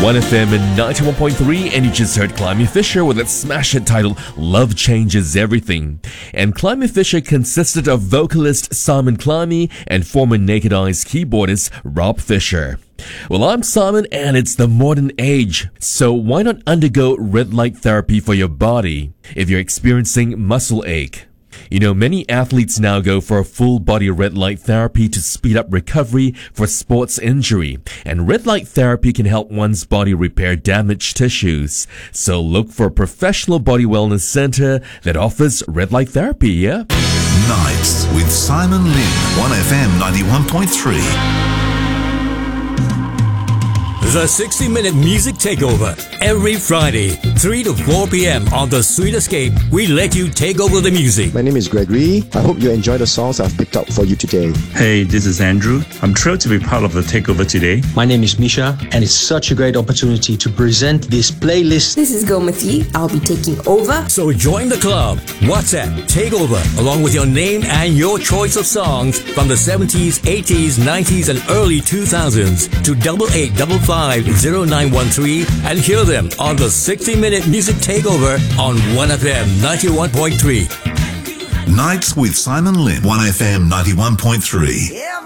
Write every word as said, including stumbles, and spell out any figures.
one F M and ninety-one point three, and you just heard Climby Fisher with its smash hit titled Love Changes Everything. And Climby Fisher consisted of vocalist Simon Climby and former Naked Eyes keyboardist Rob Fisher. Well, I'm Simon, and it's the modern age, so why not undergo red light therapy for your body if you're experiencing muscle ache? You know, many athletes now go for a full body red light therapy to speed up recovery for sports injury. And red light therapy can help one's body repair damaged tissues. So look for a professional body wellness center that offers red light therapy, yeah? Nights with Simon Lin, one F M ninety-one point three. The sixty minute Music Takeover. Every Friday, three to four p.m. on The Sweet Escape, we let you take over the music. My name is Gregory. I hope you enjoy the songs I've picked up for you today. Hey, this is Andrew. I'm thrilled to be part of the takeover today. My name is Misha, and it's such a great opportunity to present this playlist. This is Gomati. I'll be taking over. So join the club. WhatsApp Takeover, along with your name and your choice of songs from the seventies, eighties, nineties, and early two thousands to double eight double five zero nine one three and hear them on the sixty minute Music Takeover on one F M ninety-one point three. Nights with Simon Lin, one F M ninety-one point three. Yeah,